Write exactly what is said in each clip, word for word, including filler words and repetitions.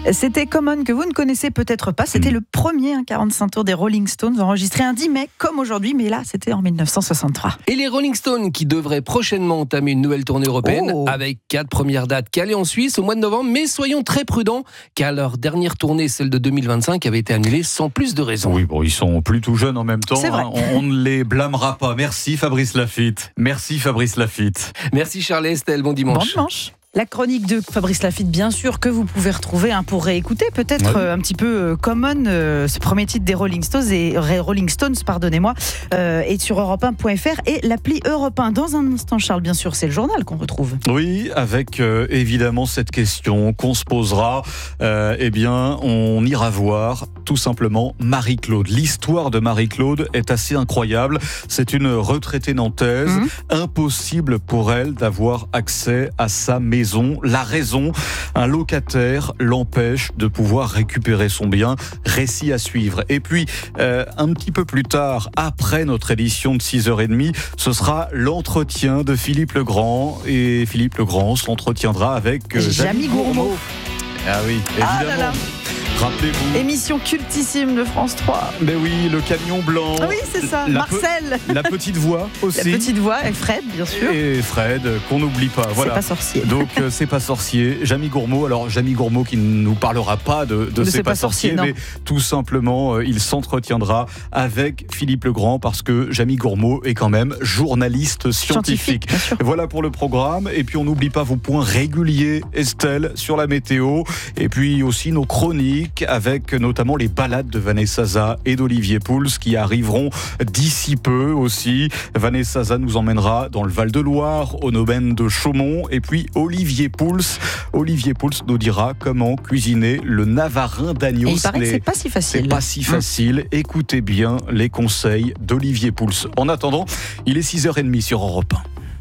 C'était Common, que vous ne connaissez peut-être pas. C'était mmh. le premier hein, quarante-cinq tours des Rolling Stones, enregistré un dix mai, comme aujourd'hui, mais là, c'était en dix-neuf cent soixante-trois. Et les Rolling Stones qui devraient prochainement entamer une nouvelle tournée européenne, oh. avec quatre premières dates calées en Suisse au mois de novembre, mais soyons très prudents, car leur dernière tournée, celle de deux mille vingt-cinq, avait été annulée sans plus de raison. Oui, bon, ils sont plus tout jeunes en même temps. C'est vrai. Hein, on, on ne les blâmera pas. Merci Fabrice Lafitte. Merci Fabrice Lafitte. Merci Charles et Estelle, bon dimanche. Bon dimanche. La chronique de Fabrice Lafitte, bien sûr, que vous pouvez retrouver hein, pour réécouter peut-être ouais. euh, un petit peu euh, Common, euh, ce premier titre des Rolling Stones, et, Rolling Stones pardonnez-moi, euh, est sur europe un point f r et l'appli Europe un. Dans un instant, Charles, bien sûr, c'est le journal qu'on retrouve. Oui, avec euh, évidemment cette question qu'on se posera. Euh, eh bien, on ira voir tout simplement Marie-Claude. L'histoire de Marie-Claude est assez incroyable. C'est une retraitée nantaise. Mmh. Impossible pour elle d'avoir accès à sa maison. La raison, un locataire l'empêche de pouvoir récupérer son bien. Récit à suivre. Et puis, euh, un petit peu plus tard, après notre édition de six heures trente, ce sera l'entretien de Philippe Legrand. Et Philippe Legrand s'entretiendra avec... Euh, Jamie Gourmaud. Ah oui, évidemment. Ah là là. Rappelez-vous. Émission cultissime de France trois. Mais oui, le camion blanc. Oui, c'est ça, la Marcel. Pe- la petite voix aussi. La petite voix, et Fred, bien sûr. Et Fred, qu'on n'oublie pas. Voilà. C'est pas sorcier. Donc, euh, c'est pas sorcier. Jamie Gourmaud. Alors, Jamie Gourmaud qui ne nous parlera pas de, de, de C'est, c'est pas, pas sorcier, sorcier mais tout simplement, euh, il s'entretiendra avec Philippe Legrand parce que Jamie Gourmaud est quand même journaliste scientifique. scientifique voilà pour le programme. Et puis, on n'oublie pas vos points réguliers, Estelle, sur la météo. Et puis aussi nos chroniques, avec notamment les balades de Vanessa Zaza et d'Olivier Pouls qui arriveront d'ici peu aussi. Vanessa Zaza nous emmènera dans le Val-de-Loire, au domaine de Chaumont, et puis Olivier Pouls. Olivier Pouls nous dira comment cuisiner le navarin d'agneau. Et il paraît que c'est pas si facile. C'est pas si facile. Mmh. Écoutez bien les conseils d'Olivier Pouls. En attendant, il est six heures trente sur Europe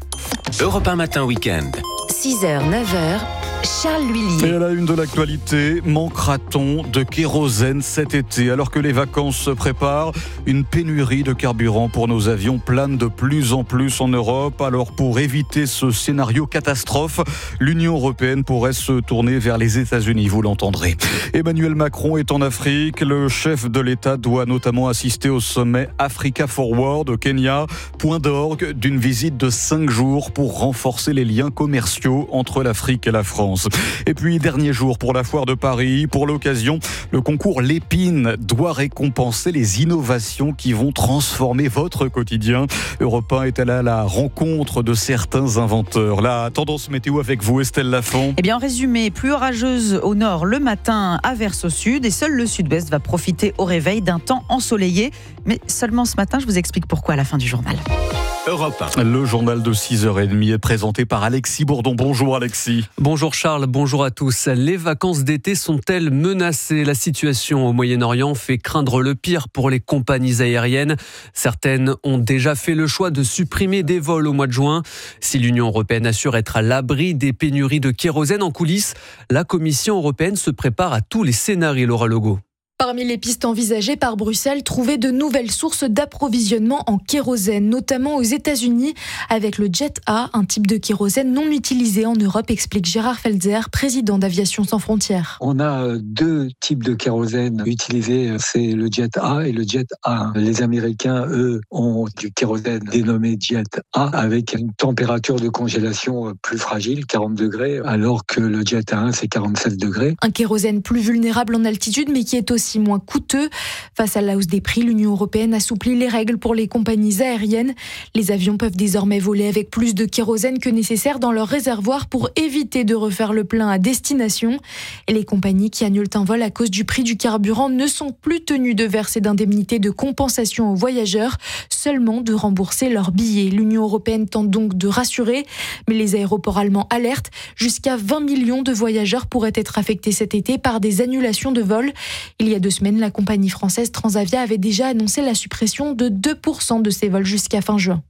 un. Europe un matin week-end. six heures, neuf heures. Charles Lhuillier. Et à la une de l'actualité, manquera-t-on de kérosène cet été? Alors que les vacances se préparent, une pénurie de carburant pour nos avions plane de plus en plus en Europe. Alors pour éviter ce scénario catastrophe, l'Union européenne pourrait se tourner vers les États-Unis, vous l'entendrez. Emmanuel Macron est en Afrique. Le chef de l'État doit notamment assister au sommet Africa Forward au Kenya, point d'orgue d'une visite de cinq jours pour renforcer les liens commerciaux entre l'Afrique et la France. Et puis, dernier jour pour la foire de Paris. Pour l'occasion, le concours Lépine doit récompenser les innovations qui vont transformer votre quotidien. Europe un est allé à la rencontre de certains inventeurs. La tendance météo avec vous, Estelle Lafont. Eh bien, en résumé, plus orageuse au nord le matin, averse au sud, et seul le sud-ouest va profiter au réveil d'un temps ensoleillé. Mais seulement ce matin, je vous explique pourquoi à la fin du journal. Europe un. Le journal de six heures trente est présenté par Alexis Bourdon. Bonjour Alexis. Bonjour Charles, bonjour à tous. Les vacances d'été sont-elles menacées? La situation au Moyen-Orient fait craindre le pire pour les compagnies aériennes. Certaines ont déjà fait le choix de supprimer des vols au mois de juin. Si l'Union européenne assure être à l'abri des pénuries de kérosène en coulisses, la Commission européenne se prépare à tous les scénarios, Laura Legault. Parmi les pistes envisagées par Bruxelles, trouver de nouvelles sources d'approvisionnement en kérosène, notamment aux États-Unis, avec le Jet A, un type de kérosène non utilisé en Europe, explique Gérard Felzer, président d'Aviation sans frontières. On a deux types de kérosène utilisés, c'est le Jet A et le Jet A. Les Américains, eux, ont du kérosène dénommé Jet A, avec une température de congélation plus fragile, quarante degrés, alors que le Jet A un, c'est quarante-sept degrés. Un kérosène plus vulnérable en altitude, mais qui est aussi moins coûteux. Face à la hausse des prix, l'Union européenne assouplit les règles pour les compagnies aériennes. Les avions peuvent désormais voler avec plus de kérosène que nécessaire dans leur réservoir pour éviter de refaire le plein à destination. Et les compagnies qui annulent un vol à cause du prix du carburant ne sont plus tenues de verser d'indemnités de compensation aux voyageurs, seulement de rembourser leurs billets. L'Union européenne tente donc de rassurer, mais les aéroports allemands alertent. Jusqu'à vingt millions de voyageurs pourraient être affectés cet été par des annulations de vols. Il y a deux semaines, la compagnie française Transavia avait déjà annoncé la suppression de deux pour cent de ses vols jusqu'à fin juin.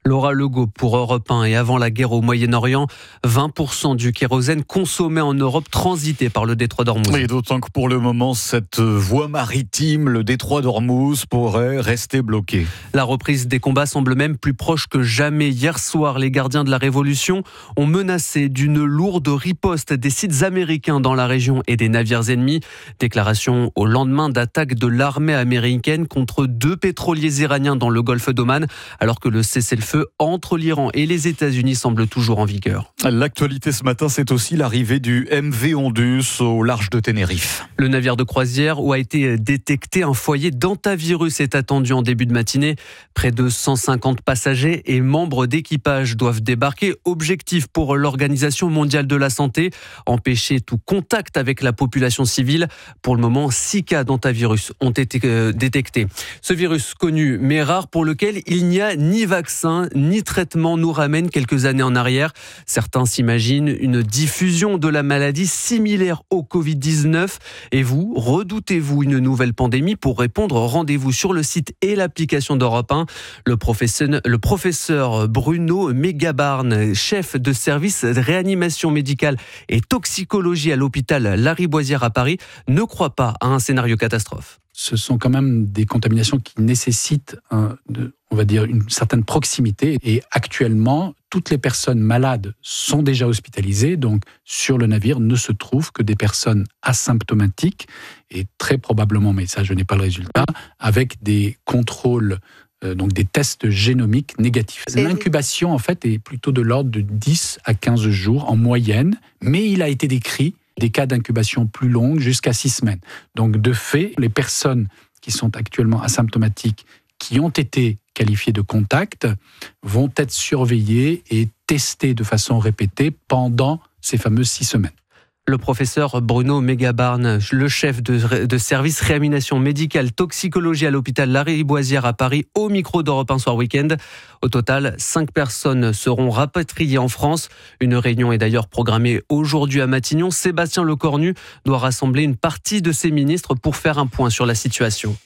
Laura Legault pour Europe un. Et avant la guerre au Moyen-Orient, vingt pour cent du kérosène consommé en Europe transitait par le détroit d'Ormuz. Et d'autant que pour le moment, cette voie maritime, le détroit d'Ormuz, pourrait rester bloquée. La reprise des combats semble même plus proche que jamais. Hier soir, les gardiens de la Révolution ont menacé d'une lourde riposte des sites américains dans la région et des navires ennemis. Déclaration au lendemain d'attaques de l'armée américaine contre deux pétroliers iraniens dans le golfe d'Oman, alors que le cessez-le-feu entre l'Iran et les États-Unis semble toujours en vigueur. L'actualité ce matin, c'est aussi l'arrivée du M V Ondus au large de Tenerife. Le navire de croisière où a été détecté un foyer d'hantavirus est attendu en début de matinée. Près de cent cinquante passagers et membres d'équipage doivent débarquer. Objectif pour l'Organisation mondiale de la santé, empêcher tout contact avec la population civile. Pour le moment, six cas d'hantavirus ont été détectés. Ce virus connu mais rare pour lequel il n'y a ni vaccin ni traitement nous ramène quelques années en arrière. Certains s'imaginent une diffusion de la maladie similaire au covid dix-neuf. Et vous, redoutez-vous une nouvelle pandémie? Pour répondre, rendez-vous sur le site et l'application d'Europe un. Le professeur, le professeur Bruno Mégabarne, chef de service de réanimation médicale et toxicologie à l'hôpital Lariboisière à Paris, ne croit pas à un scénario catastrophe. Ce sont quand même des contaminations qui nécessitent, un, de, on va dire, une certaine proximité. Et actuellement, toutes les personnes malades sont déjà hospitalisées. Donc, sur le navire ne se trouvent que des personnes asymptomatiques et très probablement, mais ça, je n'ai pas le résultat, avec des contrôles, euh, donc des tests génomiques négatifs. L'incubation, en fait, est plutôt de l'ordre de dix à quinze jours en moyenne, mais il a été décrit des cas d'incubation plus longues jusqu'à six semaines. Donc, de fait, les personnes qui sont actuellement asymptomatiques, qui ont été qualifiées de contact, vont être surveillées et testées de façon répétée pendant ces fameuses six semaines. Le professeur Bruno Mégabarne, le chef de, de service réanimation médicale toxicologie à l'hôpital Lariboisière à Paris, au micro d'Europe un Soir Week-end. Au total, cinq personnes seront rapatriées en France. Une réunion est d'ailleurs programmée aujourd'hui à Matignon. Sébastien Lecornu doit rassembler une partie de ses ministres pour faire un point sur la situation.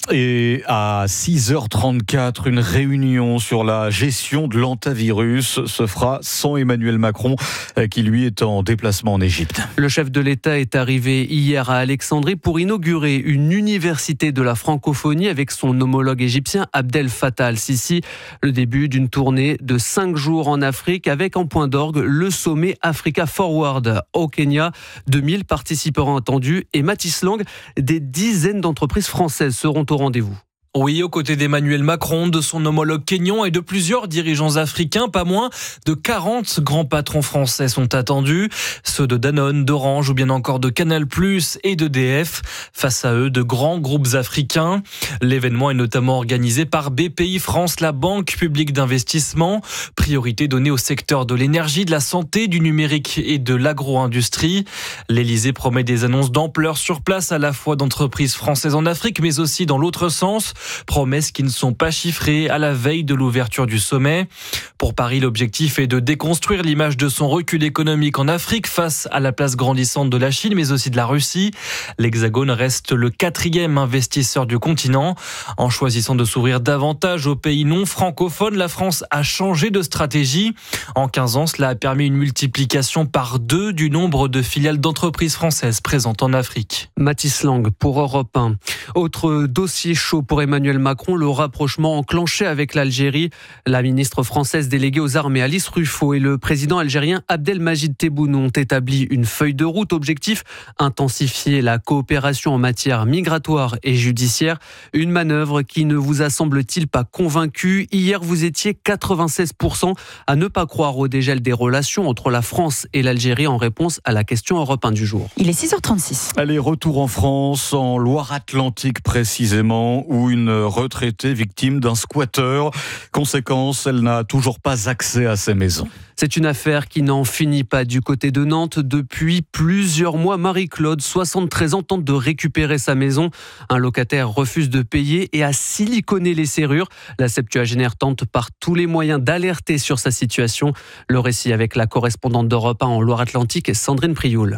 Et à six heures trente-quatre, une réunion sur la gestion de l'hantavirus se fera sans Emmanuel Macron, qui lui est en déplacement en Égypte. Le chef de l'État est arrivé hier à Alexandrie pour inaugurer une université de la francophonie avec son homologue égyptien Abdel Fattah al-Sisi. Le début d'une tournée de cinq jours en Afrique avec en point d'orgue le sommet Africa Forward au Kenya. deux mille participants attendus et Mathis Lang, des dizaines d'entreprises françaises seront au rendez-vous. Oui, aux côtés d'Emmanuel Macron, de son homologue kényan et de plusieurs dirigeants africains, pas moins de quarante grands patrons français sont attendus. Ceux de Danone, d'Orange ou bien encore de Canal plus et de D F. Face à eux, de grands groupes africains. L'événement est notamment organisé par B P I France, la banque publique d'investissement. Priorité donnée au secteur de l'énergie, de la santé, du numérique et de l'agro-industrie. L'Élysée promet des annonces d'ampleur sur place, à la fois d'entreprises françaises en Afrique, mais aussi dans l'autre sens. Promesses qui ne sont pas chiffrées à la veille de l'ouverture du sommet. Pour Paris, l'objectif est de déconstruire l'image de son recul économique en Afrique face à la place grandissante de la Chine, mais aussi de la Russie. L'Hexagone reste le quatrième investisseur du continent. En choisissant de s'ouvrir davantage aux pays non francophones, la France a changé de stratégie. En quinze ans, cela a permis une multiplication par deux du nombre de filiales d'entreprises françaises présentes en Afrique. Mathis Lang pour Europe un. Autre dossier chaud pour Emmanuel Macron, le rapprochement enclenché avec l'Algérie. La ministre française déléguée aux armées Alice Ruffo et le président algérien Abdelmajid Tebboune ont établi une feuille de route. Objectif, intensifier la coopération en matière migratoire et judiciaire. Une manœuvre qui ne vous a semble-t-il pas convaincu? Hier, vous étiez quatre-vingt-seize pour cent à ne pas croire au dégel des relations entre la France et l'Algérie en réponse à la question Europe un du jour. Il est six heures trente-six. Allez, retour en France, en Loire-Atlantique précisément, où une retraitée victime d'un squatteur. Conséquence, elle n'a toujours pas accès à ses maisons. C'est une affaire qui n'en finit pas du côté de Nantes. Depuis plusieurs mois, Marie-Claude, soixante-treize ans, tente de récupérer sa maison. Un locataire refuse de payer et a siliconé les serrures. La septuagénaire tente par tous les moyens d'alerter sur sa situation. Le récit avec la correspondante d'Europe un en Loire-Atlantique, Sandrine Prioul.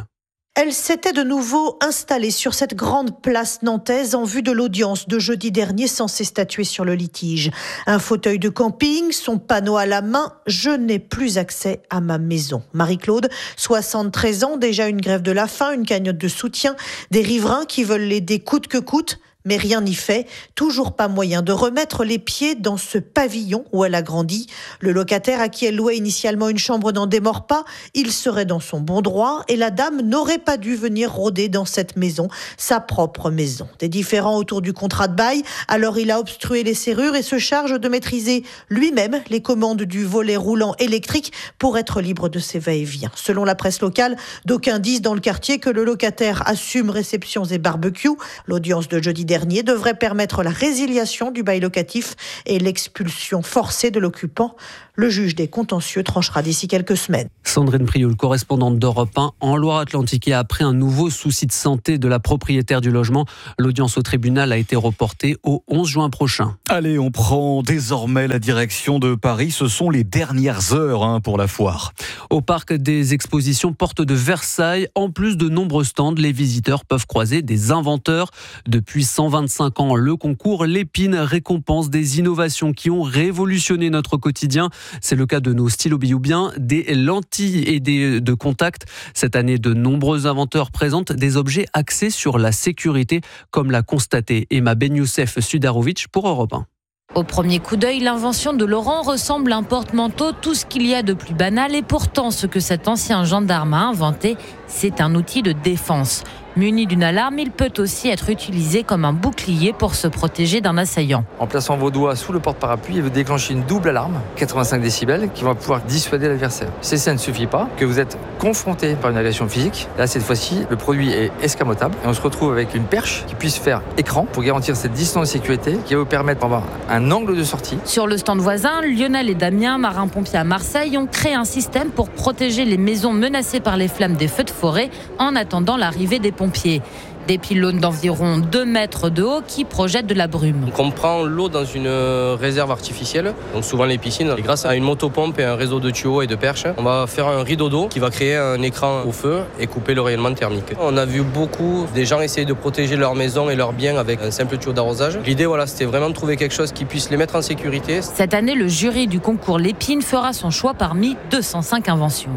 Elle s'était de nouveau installée sur cette grande place nantaise en vue de l'audience de jeudi dernier censée statuer sur le litige. Un fauteuil de camping, son panneau à la main, je n'ai plus accès à ma maison. Marie-Claude, soixante-treize ans, déjà une grève de la faim, une cagnotte de soutien, des riverains qui veulent l'aider coûte que coûte. Mais rien n'y fait, toujours pas moyen de remettre les pieds dans ce pavillon où elle a grandi. Le locataire à qui elle louait initialement une chambre n'en démord pas, il serait dans son bon droit et la dame n'aurait pas dû venir rôder dans cette maison, sa propre maison. Des différends autour du contrat de bail, alors il a obstrué les serrures et se charge de maîtriser lui-même les commandes du volet roulant électrique pour être libre de ses va-et-vient. Selon la presse locale, d'aucuns disent dans le quartier que le locataire assume réceptions et barbecues. L'audience de jeudi dernier devrait permettre la résiliation du bail locatif et l'expulsion forcée de l'occupant. Le juge des contentieux tranchera d'ici quelques semaines. Sandrine Prioul, correspondante d'Europe un en Loire-Atlantique, et après un nouveau souci de santé de la propriétaire du logement, l'audience au tribunal a été reportée au onze juin prochain. Allez, on prend désormais la direction de Paris. Ce sont les dernières heures hein, pour la foire. Au parc des expositions Porte de Versailles, en plus de nombreux stands, les visiteurs peuvent croiser des inventeurs. Depuis cent vingt-cinq ans, le concours Lépine récompense des innovations qui ont révolutionné notre quotidien. C'est le cas de nos stylos Biyoubien, des lentilles et des de contact. Cette année, de nombreux inventeurs présentent des objets axés sur la sécurité, comme l'a constaté Emma Ben-Youssef Sudarovic pour Europe un. Au premier coup d'œil, l'invention de Laurent ressemble à un porte-manteau, tout ce qu'il y a de plus banal. Et pourtant, ce que cet ancien gendarme a inventé, c'est un outil de défense. Muni d'une alarme, il peut aussi être utilisé comme un bouclier pour se protéger d'un assaillant. En plaçant vos doigts sous le porte-parapluie, vous déclenchez une double alarme, quatre-vingt-cinq décibels, qui va pouvoir dissuader l'adversaire. Si ça ne suffit pas, que vous êtes confronté par une agression physique, là cette fois-ci, le produit est escamotable et on se retrouve avec une perche qui puisse faire écran pour garantir cette distance de sécurité qui va vous permettre d'avoir un angle de sortie. Sur le stand voisin, Lionel et Damien, marins-pompiers à Marseille, ont créé un système pour protéger les maisons menacées par les flammes des feux de forêt en attendant l'arrivée des pompiers. Des pylônes d'environ deux mètres de haut qui projettent de la brume. Donc on prend l'eau dans une réserve artificielle, donc souvent les piscines, et grâce à une motopompe et un réseau de tuyaux et de perches, on va faire un rideau d'eau qui va créer un écran au feu et couper le rayonnement thermique. On a vu beaucoup des gens essayer de protéger leur maison et leurs biens avec un simple tuyau d'arrosage. L'idée, voilà, c'était vraiment de trouver quelque chose qui puisse les mettre en sécurité. Cette année, le jury du concours Lépine fera son choix parmi deux cent cinq inventions.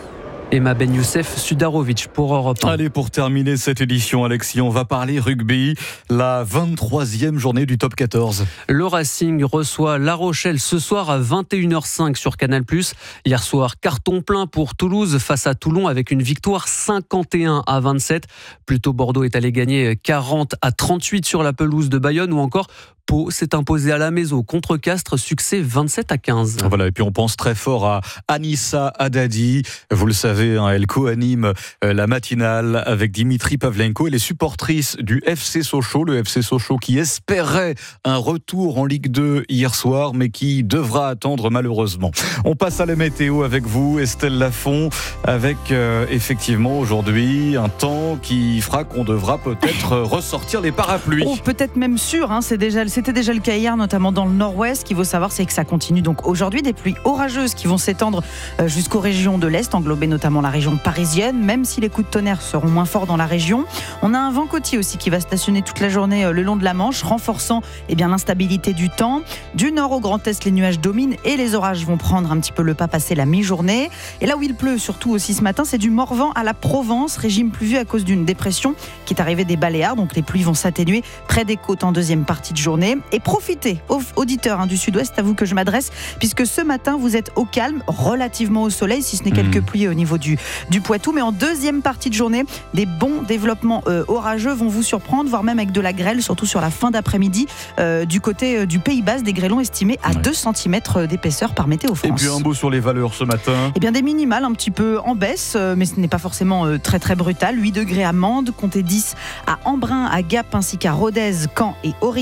Emma Ben-Youssef Sudarovic pour Europe un. Allez, pour terminer cette édition, Alexis, on va parler rugby, la vingt-troisième journée du top quatorze. Le Racing reçoit La Rochelle ce soir à vingt et une heures cinq sur Canal plus. Hier soir, carton plein pour Toulouse face à Toulon avec une victoire cinquante et un à vingt-sept. Plus tôt, Bordeaux est allé gagner quarante à trente-huit sur la pelouse de Bayonne, ou encore Pau s'est imposé à la maison contre Castres, succès vingt-sept à quinze. Voilà, et puis on pense très fort à Anissa Haddadi. Vous le savez, hein, elle co-anime la matinale avec Dimitri Pavlenko et les supportrices du F C Sochaux. Le F C Sochaux qui espérait un retour en Ligue deux hier soir, mais qui devra attendre malheureusement. On passe à la météo avec vous, Estelle Lafont, avec euh, effectivement aujourd'hui un temps qui fera qu'on devra peut-être ressortir les parapluies. Oh, peut-être même sûr, hein, c'est déjà le C'était déjà le cas hier, notamment dans le nord-ouest. Ce qu'il faut savoir, c'est que ça continue donc aujourd'hui. Des pluies orageuses qui vont s'étendre jusqu'aux régions de l'Est, englober notamment la région parisienne, même si les coups de tonnerre seront moins forts dans la région. On a un vent côtier aussi qui va stationner toute la journée le long de la Manche, renforçant eh bien, l'instabilité du temps. Du nord au Grand Est, les nuages dominent et les orages vont prendre un petit peu le pas passer la mi-journée. Et là où il pleut, surtout aussi ce matin, c'est du Morvan à la Provence, régime pluvieux à cause d'une dépression qui est arrivée des Baléares. Donc les pluies vont s'atténuer près des côtes en deuxième partie de journée. Et profitez, auditeurs hein, du sud-ouest, à vous que je m'adresse, puisque ce matin vous êtes au calme, relativement au soleil, si ce n'est quelques mmh. pluies au niveau du, du Poitou. Mais en deuxième partie de journée, des bons développements euh, orageux vont vous surprendre, voire même avec de la grêle, surtout sur la fin d'après-midi, euh, du côté euh, du Pays Basque, des grêlons estimés à ouais. deux centimètres d'épaisseur par Météo France. Et puis un mot sur les valeurs ce matin. Eh bien des minimales un petit peu en baisse, euh, mais ce n'est pas forcément euh, très très brutal. huit degrés à Mende, comptez dix à Embrun, à Gap, ainsi qu'à Rodez, Caen et Aurillac. Vous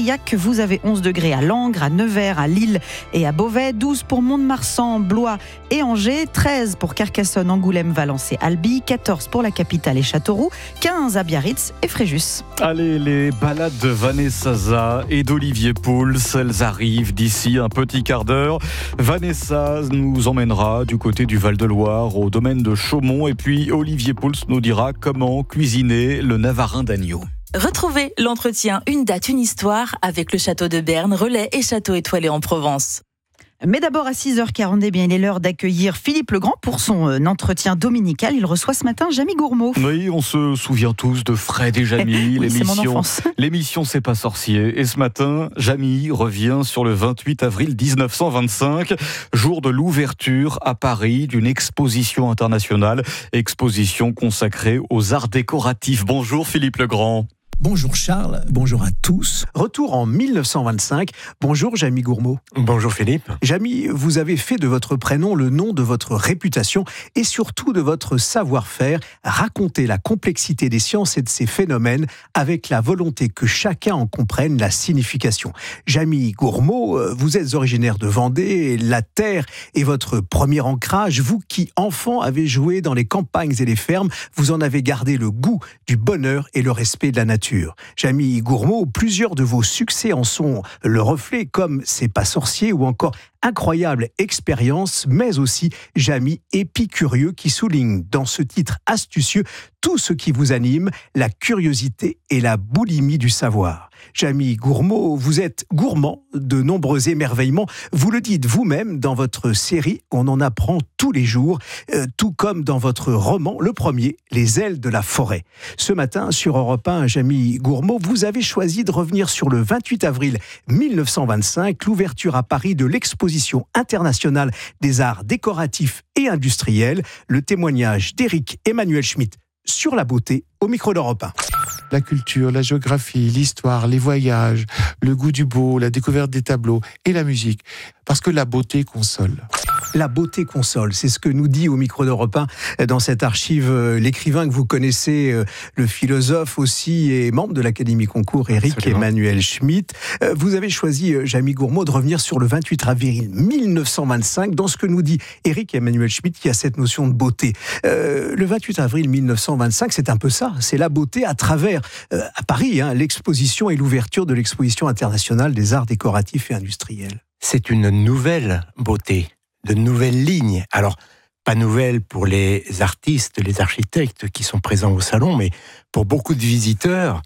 vous avez onze degrés à Langres, à Nevers, à Lille et à Beauvais, douze pour Mont-de-Marsan, Blois et Angers, treize pour Carcassonne, Angoulême, Valence et Albi, quatorze pour la capitale et Châteauroux, quinze à Biarritz et Fréjus. Allez, les balades de Vanessa Zah et d'Olivier Pouls, elles arrivent d'ici un petit quart d'heure. Vanessa nous emmènera du côté du Val-de-Loire, au domaine de Chaumont, et puis Olivier Pouls nous dira comment cuisiner le navarin d'agneau. Retrouvez l'entretien Une date, une histoire avec le château de Berne, Relais et château étoilé en Provence. Mais d'abord à six heures quarante, eh bien, il est l'heure d'accueillir Philippe Legrand pour son euh, entretien dominical. Il reçoit ce matin Jamie Gourmaud. Oui, on se souvient tous de Fred et Jamie, oui, c'est mon l'émission, enfance. l'émission C'est pas sorcier. Et ce matin, Jamie revient sur le vingt-huit avril dix-neuf cent vingt-cinq, jour de l'ouverture à Paris d'une exposition internationale, exposition consacrée aux arts décoratifs. Bonjour Philippe Legrand. Bonjour Charles, bonjour à tous. Retour en mille neuf cent vingt-cinq. Bonjour Jamie Gourmaud. Bonjour Philippe. Jamie, vous avez fait de votre prénom le nom de votre réputation et surtout de votre savoir-faire. Racontez la complexité des sciences et de ces phénomènes avec la volonté que chacun en comprenne la signification. Jamie Gourmaud, vous êtes originaire de Vendée, la terre est votre premier ancrage. Vous qui, enfant, avez joué dans les campagnes et les fermes, vous en avez gardé le goût du bonheur et le respect de la nature. Jamie Gourmaud, plusieurs de vos succès en sont le reflet, comme C'est pas sorcier ou encore Incroyable expérience, mais aussi Jamie épicurieux qui souligne dans ce titre astucieux tout ce qui vous anime, la curiosité et la boulimie du savoir. Jamie Gourmaud, vous êtes gourmand de nombreux émerveillements. Vous le dites vous-même dans votre série, on en apprend tous les jours, euh, tout comme dans votre roman, le premier, Les ailes de la forêt. Ce matin, sur Europe un, Jamie Gourmaud, vous avez choisi de revenir sur le vingt-huit avril mille neuf cent vingt-cinq, l'ouverture à Paris de l'exposition internationale des arts décoratifs et industriels, le témoignage d'Éric Emmanuel Schmitt sur la beauté au micro d'Europe un. La culture, la géographie, l'histoire, les voyages, le goût du beau, la découverte des tableaux et la musique. Parce que la beauté console. La beauté console, c'est ce que nous dit au micro d'Europe un dans cette archive l'écrivain que vous connaissez, le philosophe aussi et membre de l'Académie Concours, Éric Absolument. Emmanuel Schmitt. Vous avez choisi, Jamie Gourmaud, de revenir sur le vingt-huit avril mille neuf cent vingt-cinq. Dans ce que nous dit Éric Emmanuel Schmitt, qui a cette notion de beauté. Euh, le vingt-huit avril mille neuf cent vingt-cinq, c'est un peu ça. C'est la beauté à travers, euh, à Paris, hein, l'exposition et l'ouverture de l'exposition internationale des arts décoratifs et industriels. C'est une nouvelle beauté, de nouvelles lignes. Alors, pas nouvelle pour les artistes, les architectes qui sont présents au salon, mais pour beaucoup de visiteurs,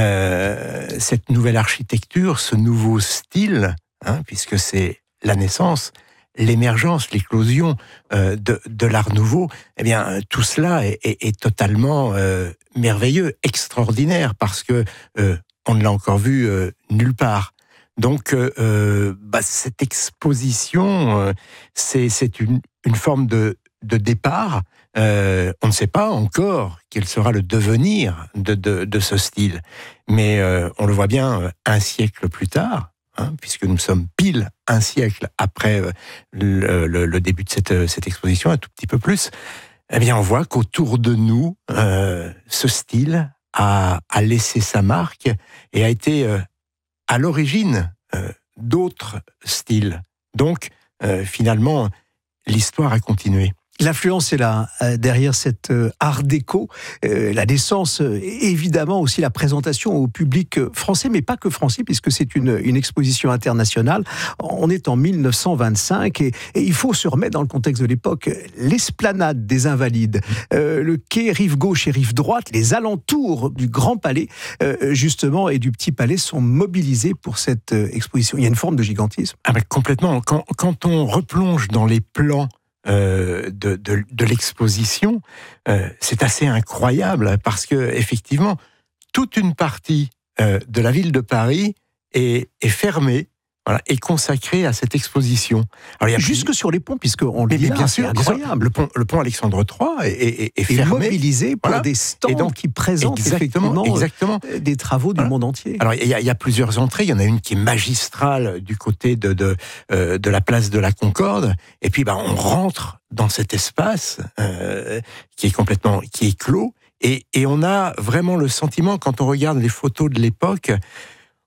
euh, cette nouvelle architecture, ce nouveau style, hein, puisque c'est la naissance, l'émergence, l'éclosion euh, de, de l'art nouveau, eh bien, tout cela est, est, est totalement euh, merveilleux, extraordinaire, parce que euh, on ne l'a encore vu euh, nulle part. Donc, euh, bah, cette exposition, euh, c'est, c'est une, une forme de, de départ. Euh, on ne sait pas encore quel sera le devenir de, de, de ce style. Mais euh, on le voit bien un siècle plus tard, hein, puisque nous sommes pile un siècle après euh, le, le, le début de cette, cette exposition, un tout petit peu plus. Eh bien, on voit qu'autour de nous, euh, ce style a, a laissé sa marque et a été... Euh, à l'origine euh, d'autres styles. Donc, euh, finalement, l'histoire a continué. L'influence est là, euh, derrière cet euh, art déco, euh, la naissance, euh, évidemment aussi la présentation au public euh, français, mais pas que français, puisque c'est une, une exposition internationale. On est en mille neuf cent vingt-cinq et, et il faut se remettre dans le contexte de l'époque. L'esplanade des Invalides, euh, le quai rive gauche et rive droite, les alentours du Grand Palais, euh, justement, et du Petit Palais sont mobilisés pour cette euh, exposition. Il y a une forme de gigantisme. Ah ben complètement. Quand, quand on replonge dans les plans Euh, de, de, de l'exposition, euh, c'est assez incroyable parce que effectivement, toute une partie euh, de la ville de Paris est, est fermée, voilà, est consacrée à cette exposition. Alors, il y a Jusque plus... sur les ponts, puisqu'on le dit là, bien c'est sûr, incroyable. Le pont, le pont Alexandre trois est, est, est fermé. Et mobilisé pour voilà. des stands et donc, qui présentent exactement, effectivement exactement. des travaux voilà. du monde entier. Alors, il y, a, il y a plusieurs entrées. Il y en a une qui est magistrale du côté de, de, euh, de la place de la Concorde. Et puis, bah, on rentre dans cet espace euh, qui est complètement qui est clos. Et, et on a vraiment le sentiment, quand on regarde les photos de l'époque,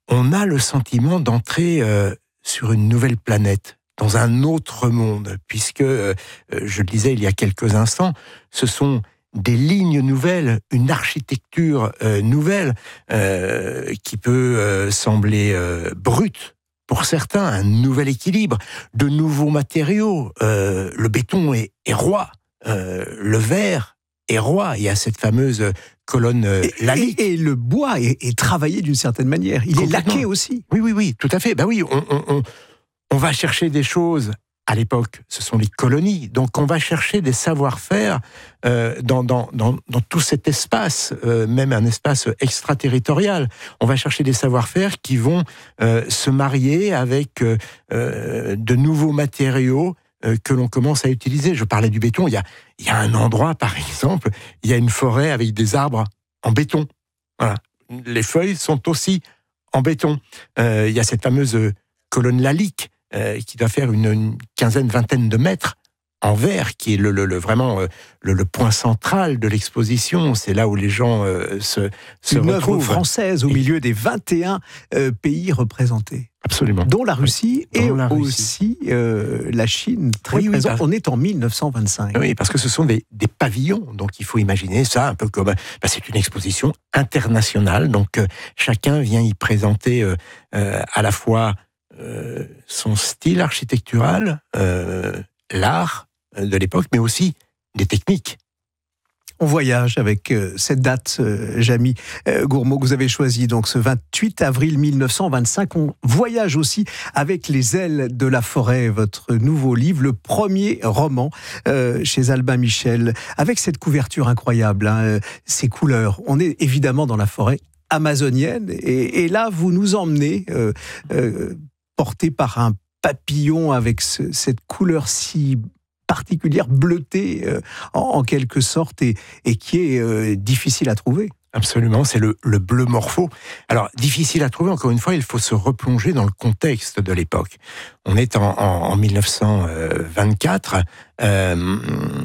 on a le sentiment d'entrer euh, sur une nouvelle planète, dans un autre monde, puisque, euh, je le disais il y a quelques instants, ce sont des lignes nouvelles, une architecture euh, nouvelle euh, qui peut euh, sembler euh, brute pour certains, un nouvel équilibre, de nouveaux matériaux. Euh, le béton est, est roi, euh, le verre est roi. Il y a cette fameuse colonne euh, lalique. Et, et le bois est, est travaillé d'une certaine manière. Il est laqué aussi. Oui, oui, oui, tout à fait. Ben oui, on, on, on, on va chercher des choses. À l'époque, ce sont les colonies. Donc, on va chercher des savoir-faire euh, dans, dans, dans, dans tout cet espace, euh, même un espace extraterritorial. On va chercher des savoir-faire qui vont euh, se marier avec euh, de nouveaux matériaux euh, que l'on commence à utiliser. Je parlais du béton. Il y a, il y a un endroit, par exemple, il y a une forêt avec des arbres en béton. Voilà. Les feuilles sont aussi en béton. Euh, il y a cette fameuse colonne lalique, Euh, qui doit faire une, une quinzaine, vingtaine de mètres en verre, qui est le, le, le, vraiment euh, le, le point central de l'exposition. C'est là où les gens euh, se, se une retrouvent. Une œuvre française au milieu des vingt et un euh, pays représentés. Absolument. Dont la Russie oui. et la Russie. aussi euh, la Chine, très oui, présente. Oui, On est en mille neuf cent vingt-cinq. Oui, parce que ce sont des, des pavillons, donc il faut imaginer ça un peu comme... Bah, c'est une exposition internationale, donc euh, chacun vient y présenter euh, euh, à la fois Euh, son style architectural, euh, l'art de l'époque, mais aussi des techniques. On voyage avec euh, cette date, euh, Jamy euh, Gourmaud, que vous avez choisi, donc ce vingt-huit avril mille neuf cent vingt-cinq. On voyage aussi avec Les ailes de la forêt, votre nouveau livre, le premier roman euh, chez Albin Michel, avec cette couverture incroyable, hein, euh, ces couleurs. On est évidemment dans la forêt amazonienne, et, et là, vous nous emmenez... Euh, euh, porté par un papillon avec ce, cette couleur si particulière, bleutée euh, en, en quelque sorte, et, et qui est euh, difficile à trouver. Absolument, c'est le, le bleu morpho. Alors, difficile à trouver, encore une fois, il faut se replonger dans le contexte de l'époque. On est en, en, en mille neuf cent vingt-quatre, euh,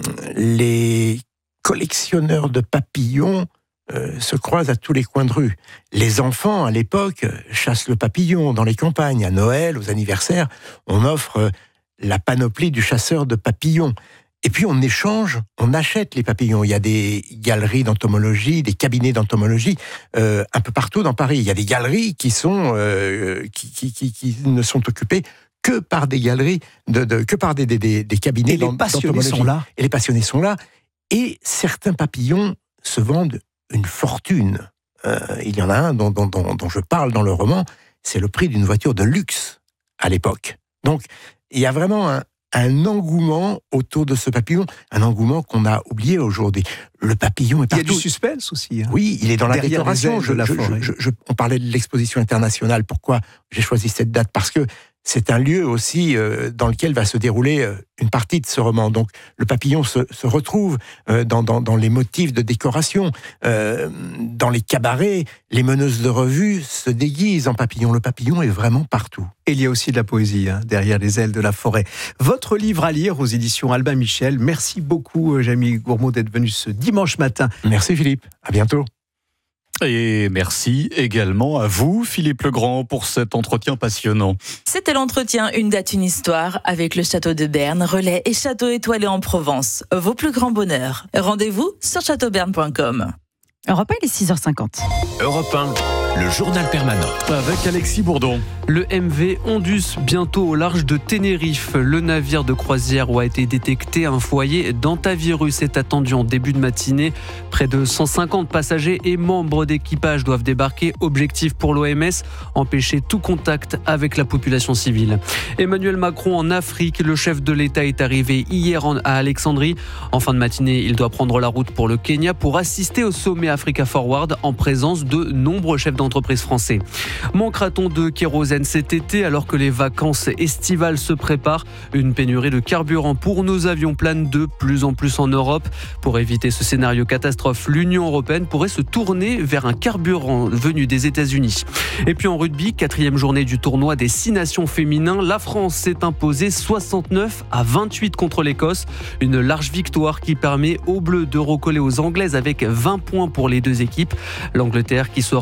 les collectionneurs de papillons Euh, se croisent à tous les coins de rue. Les enfants, à l'époque, chassent le papillon dans les campagnes. À Noël, aux anniversaires, on offre la panoplie du chasseur de papillons. Et puis, on échange, on achète les papillons. Il y a des galeries d'entomologie, des cabinets d'entomologie, euh, un peu partout dans Paris. Il y a des galeries qui, sont, euh, qui, qui, qui, qui ne sont occupées que par des galeries, de, de, que par des, des, des, des cabinets d'entomologie. Et les passionnés sont là. Et les passionnés sont là. Et certains papillons se vendent une fortune. Euh, il y en a un dont, dont, dont, dont je parle dans le roman, c'est le prix d'une voiture de luxe à l'époque. Donc, il y a vraiment un, un engouement autour de ce papillon, un engouement qu'on a oublié aujourd'hui. Le papillon est partout. Il y a du suspense aussi. Hein. Oui, il est dans la Derrière décoration. les ailes de la je, forêt. je, je, je, on parlait de l'exposition internationale. Pourquoi j'ai choisi cette date ? Parce que c'est un lieu aussi euh, dans lequel va se dérouler euh, une partie de ce roman. Donc, le papillon se, se retrouve euh, dans, dans, dans les motifs de décoration. Euh, dans les cabarets, les meneuses de revue se déguisent en papillon. Le papillon est vraiment partout. Et il y a aussi de la poésie, hein, derrière les ailes de la forêt. Votre livre à lire aux éditions Albin Michel. Merci beaucoup, Jamy Gourmaud, d'être venu ce dimanche matin. Merci, Philippe. À bientôt. Et merci également à vous, Philippe Legrand, pour cet entretien passionnant. C'était l'entretien Une date, une histoire avec le château de Berne, Relais et château étoilé en Provence. Vos plus grands bonheurs. Rendez-vous sur château berne point com. Europe un, il est six heures cinquante. Europe un, le journal permanent. Avec Alexis Bourdon. Le M V Ondus, bientôt au large de Tenerife. Le navire de croisière où a été détecté un foyer d'antavirus est attendu en début de matinée. Près de cent cinquante passagers et membres d'équipage doivent débarquer. Objectif pour l'O M S, empêcher tout contact avec la population civile. Emmanuel Macron en Afrique. Le chef de l'État est arrivé hier à Alexandrie. En fin de matinée, il doit prendre la route pour le Kenya pour assister au sommet Africa Forward en présence de nombreux chefs d'entreprise français. Manquera-t-on de kérosène cet été alors que les vacances estivales se préparent? Une pénurie de carburant pour nos avions plane de plus en plus en Europe. Pour éviter ce scénario catastrophe, l'Union européenne pourrait se tourner vers un carburant venu des États-Unis. Et puis en rugby, quatrième journée du tournoi des six nations féminins, la France s'est imposée soixante-neuf à vingt-huit contre l'Écosse. Une large victoire qui permet aux Bleus de recoller aux Anglaises avec vingt points pour les deux équipes. L'Angleterre qui sera les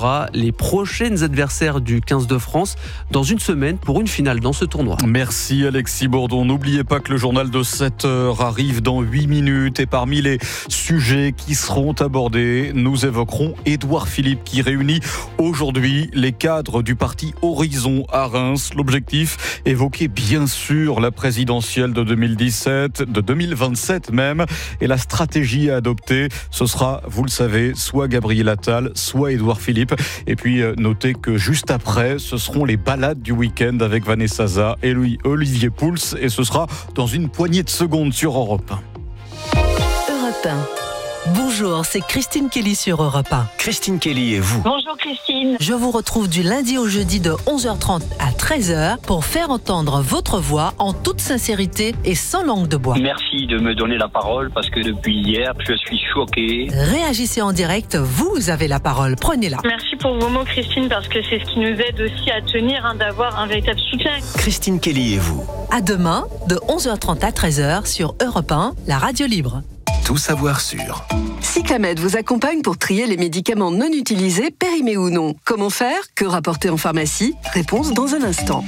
les prochaines adversaires du quinze de France dans une semaine pour une finale dans ce tournoi. Merci Alexis Bourdon. N'oubliez pas que le journal de sept heures arrive dans huit minutes et parmi les sujets qui seront abordés, nous évoquerons Édouard Philippe qui réunit aujourd'hui les cadres du parti Horizon à Reims. L'objectif, évoquer bien sûr la présidentielle de deux mille dix-sept, de deux mille vingt-sept même, et la stratégie à adopter. Ce sera, vous le savez, soit Gabriel Attal, soit Édouard Philippe. Et puis notez que juste après, ce seront les balades du week-end avec Vanessa Zaza et Olivier Pouls, et ce sera dans une poignée de secondes sur Europe un. Europe un. Bonjour, c'est Christine Kelly sur Europe un. Christine Kelly et vous. Bonjour Christine. Je vous retrouve du lundi au jeudi de onze heures trente à treize heures pour faire entendre votre voix en toute sincérité et sans langue de bois. Merci de me donner la parole parce que depuis hier, je suis choquée. Réagissez en direct, vous avez la parole, prenez-la. Merci pour vos mots Christine parce que c'est ce qui nous aide aussi à tenir, hein, d'avoir un véritable soutien. Christine Kelly et vous. À demain de onze heures trente à treize heures sur Europe un, la radio libre. Tout savoir sur. Cyclamed vous accompagne pour trier les médicaments non utilisés, périmés ou non. Comment faire? Que rapporter en pharmacie? Réponse dans un instant.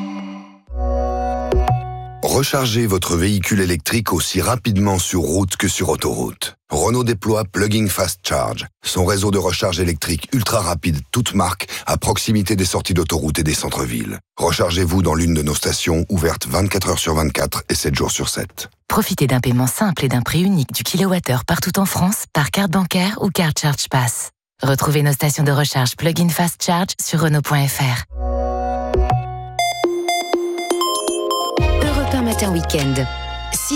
Rechargez votre véhicule électrique aussi rapidement sur route que sur autoroute. Renault déploie Plug-in Fast Charge, son réseau de recharge électrique ultra rapide, toute marque, à proximité des sorties d'autoroute et des centres-villes. Rechargez-vous dans l'une de nos stations, ouvertes vingt-quatre heures sur vingt-quatre et sept jours sur sept. Profitez d'un paiement simple et d'un prix unique du kilowattheure partout en France par carte bancaire ou carte Charge Pass. Retrouvez nos stations de recharge Plug-in Fast Charge sur Renault point F R. Europe un Matin Week-end.